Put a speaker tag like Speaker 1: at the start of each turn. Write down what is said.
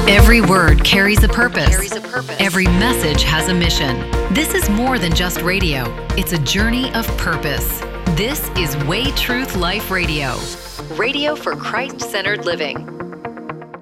Speaker 1: Every word carries a purpose. Every message has a mission. This is more than just radio. It's a journey of purpose. This is Way Truth Life Radio. Radio for Christ-centered living.